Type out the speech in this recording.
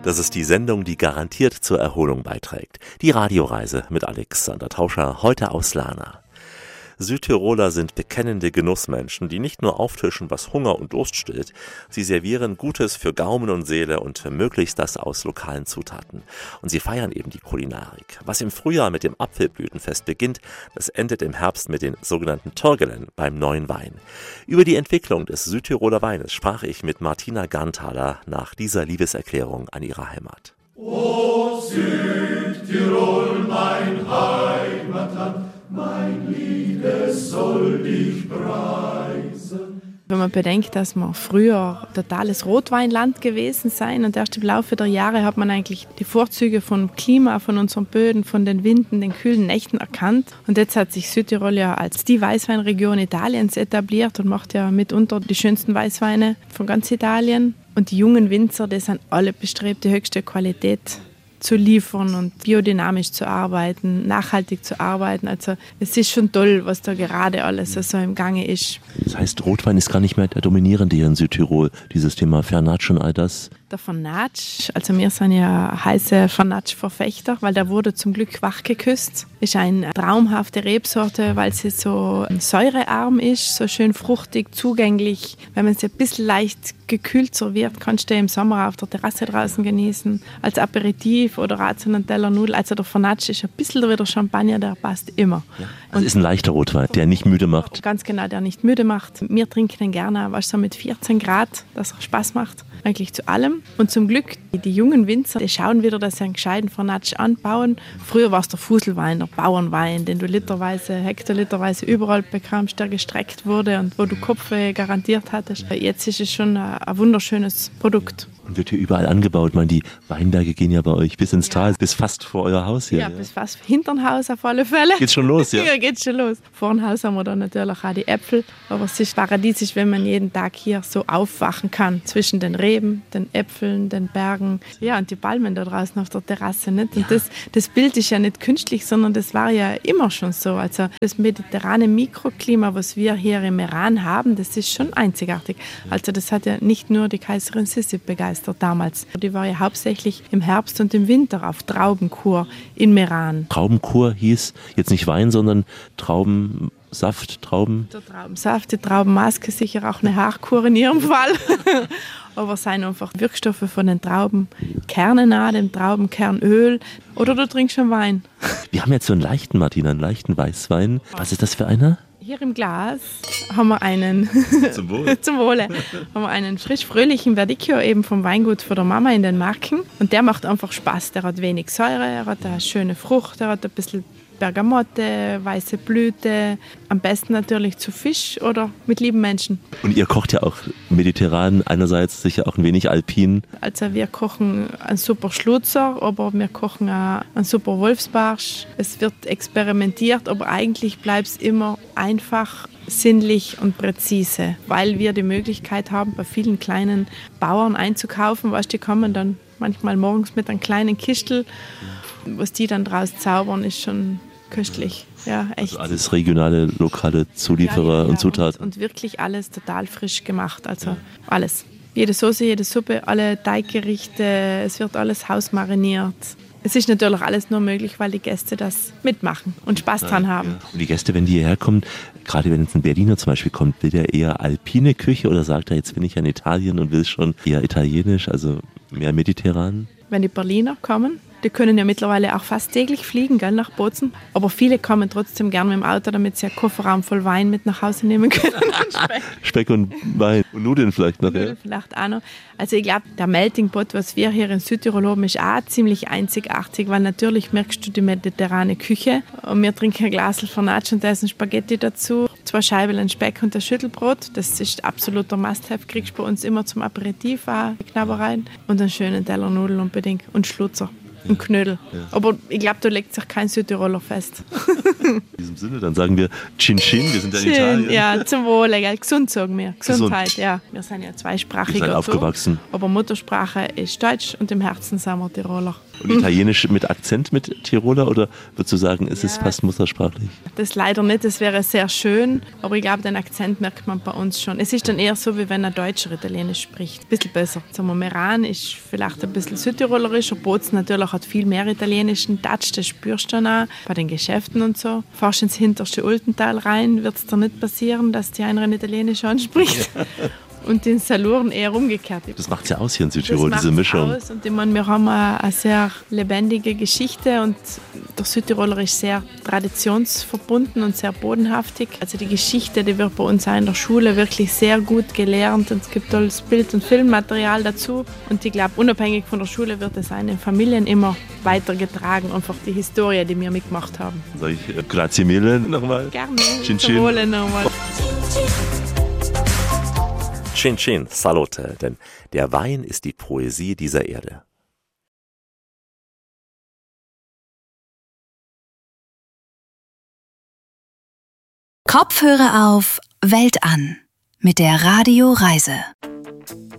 Das ist die Sendung, die garantiert zur Erholung beiträgt. Die Radioreise mit Alexander Tauscher, heute aus Lana. Südtiroler sind bekennende Genussmenschen, die nicht nur auftischen, was Hunger und Durst stillt, sie servieren Gutes für Gaumen und Seele und möglichst das aus lokalen Zutaten. Und sie feiern eben die Kulinarik. Was im Frühjahr mit dem Apfelblütenfest beginnt, das endet im Herbst mit den sogenannten Törgelen beim neuen Wein. Über die Entwicklung des Südtiroler Weines sprach ich mit Martina Garnthaler nach dieser Liebeserklärung an ihre Heimat. O Südtirol, mein Heimatland, mein Lied, es soll dich preisen. Wenn man bedenkt, dass wir früher totales Rotweinland gewesen sein und erst im Laufe der Jahre hat man eigentlich die Vorzüge vom Klima, von unseren Böden, von den Winden, den kühlen Nächten erkannt. Und jetzt hat sich Südtirol ja als die Weißweinregion Italiens etabliert und macht ja mitunter die schönsten Weißweine von ganz Italien. Und die jungen Winzer, die sind alle bestrebt, die höchste Qualität zu liefern und biodynamisch zu arbeiten, nachhaltig zu arbeiten. Also es ist schon toll, was da gerade alles so im Gange ist. Das heißt, Rotwein ist gar nicht mehr der dominierende hier in Südtirol. Dieses Thema Vernatsch und all das. Der Vernatsch, also wir sind ja heiße Vernatsch-Verfechter, weil der wurde zum Glück wach geküsst. Ist eine traumhafte Rebsorte, weil sie so säurearm ist, so schön fruchtig, zugänglich. Wenn man sie ein bisschen leicht gekühlt serviert, kannst du im Sommer auf der Terrasse draußen genießen, als Aperitif oder zu einem Teller Nudeln. Also der Vernatsch ist ein bisschen wie der Champagner, der passt immer. Ja. Also ist ein leichter Rotwein, der nicht müde macht. Ganz genau, der nicht müde macht. Wir trinken ihn gerne, was so mit 14 Grad, dass er Spaß macht. Eigentlich zu allem. Und zum Glück, die jungen Winzer, die schauen wieder, dass sie einen gescheiten Vernatsch anbauen. Früher war es der Fuselwein, der Bauernwein, den du hektoliterweise überall bekamst, der gestreckt wurde und wo du Kopfweh garantiert hattest. Jetzt ist es schon ein wunderschönes Produkt. Und wird hier überall angebaut. Ich meine, die Weinberge gehen ja bei euch bis ins Tal, bis fast vor euer Haus hier. Ja, bis fast hinterm Haus auf alle Fälle. Geht's schon los, ja? Ja, geht's schon los. Vor dem Haus haben wir dann natürlich auch die Äpfel. Aber es ist paradiesisch, wenn man jeden Tag hier so aufwachen kann. Zwischen den Reben, den Äpfeln, den Bergen. Ja, und die Palmen da draußen auf der Terrasse. Nicht? Und das Bild ist ja nicht künstlich, sondern das war ja immer schon so. Also das mediterrane Mikroklima, was wir hier im Meran haben, das ist schon einzigartig. Also das hat ja nicht nur die Kaiserin Sissi begeistert damals. Die war ja hauptsächlich im Herbst und im Winter auf Traubenkur in Meran. Traubenkur hieß jetzt nicht Wein, sondern Traubensaft, Trauben? Der Traubensaft, die Traubenmaske, sicher auch eine Haarkur in ihrem Fall. Aber es sind einfach Wirkstoffe von den Traubenkernen an, dem Traubenkernöl. Oder du trinkst schon Wein. Wir haben jetzt so einen leichten, Martina, einen leichten Weißwein. Was ist das für einer? Hier im Glas haben wir einen, zum Wohle. Zum Wohle, haben wir einen frisch-fröhlichen Verdicchio eben vom Weingut von der Mama in den Marken. Und der macht einfach Spaß. Der hat wenig Säure, er hat eine schöne Frucht, er hat ein bisschen Bergamotte, weiße Blüte. Am besten natürlich zu Fisch oder mit lieben Menschen. Und ihr kocht ja auch mediterran, einerseits sicher auch ein wenig alpin. Also wir kochen einen super Schlutzer, aber wir kochen auch einen super Wolfsbarsch. Es wird experimentiert, aber eigentlich bleibt es immer einfach, sinnlich und präzise, weil wir die Möglichkeit haben, bei vielen kleinen Bauern einzukaufen. Weißt, die kommen dann manchmal morgens mit einem kleinen Kistel. Was die dann draus zaubern, ist schon köstlich. Ja, echt. Also alles regionale, lokale Zulieferer und Zutaten. Und wirklich alles total frisch gemacht. Also alles. Jede Soße, jede Suppe, alle Teiggerichte, es wird alles hausmariniert. Es ist natürlich alles nur möglich, weil die Gäste das mitmachen und Spaß dran haben. Ja. Und die Gäste, wenn die hierher kommen, gerade wenn jetzt ein Berliner zum Beispiel kommt, will der eher alpine Küche oder sagt er, jetzt bin ich in Italien und will schon eher italienisch, also mehr mediterran? Wenn die Berliner kommen, die können ja mittlerweile auch fast täglich fliegen, gell, nach Bozen. Aber viele kommen trotzdem gern mit dem Auto, damit sie einen Kofferraum voll Wein mit nach Hause nehmen können. Speck und Wein und Nudeln vielleicht noch. Nudeln vielleicht auch noch. Also ich glaube, der Melting Pot, was wir hier in Südtirol haben, ist auch ziemlich einzigartig, weil natürlich merkst du die mediterrane Küche. Und wir trinken ein Glas Vernatsch und da ist ein Spaghetti dazu, 2 Scheiben Speck und ein Schüttelbrot. Das ist absoluter Must-Have, kriegst du bei uns immer zum Aperitif auch, Knabbereien. Und einen schönen Teller Nudeln unbedingt und Schlutzer. Und Knödel. Ja. Aber ich glaube, da legt sich kein Südtiroler fest. In diesem Sinne, dann sagen wir Chin Chin, wir sind ja in Italien. Ja, zum Wohle, gell? Gesund sagen wir. Gesundheit, ja. Wir sind ja zweisprachig. Wir sind aufgewachsen. Aber Muttersprache ist Deutsch und im Herzen sind wir Tiroler. Und Italienisch mit Akzent mit Tiroler oder würdest du sagen, ist es fast muttersprachlich? Das leider nicht, das wäre sehr schön, aber ich glaube, den Akzent merkt man bei uns schon. Es ist dann eher so, wie wenn ein Deutscher Italienisch spricht. Ein bisschen besser. Sagen wir, Meran ist vielleicht ein bisschen südtirolerischer, Bozen natürlich hat viel mehr italienischen Touch, das spürst du dann auch bei den Geschäften und so. Fährst ins hinterste Ultental rein, wird es dir nicht passieren, dass die einer Italienisch anspricht. Und den Saluren eher umgekehrt. Das macht es ja aus hier in Südtirol, diese Mischung. Aus. Und ich meine, wir haben eine sehr lebendige Geschichte und der Südtiroler ist sehr traditionsverbunden und sehr bodenhaftig. Also die Geschichte, die wird bei uns auch in der Schule wirklich sehr gut gelernt und es gibt tolles Bild- und Filmmaterial dazu. Und ich glaube, unabhängig von der Schule wird es auch in den Familien immer weitergetragen, einfach die Historie, die wir mitgemacht haben. Sag ich grazie mille nochmal? Gerne. Cin cin. Nochmal. Cin cin, salute, denn der Wein ist die Poesie dieser Erde. Kopfhörer auf, Welt an mit der Radioreise.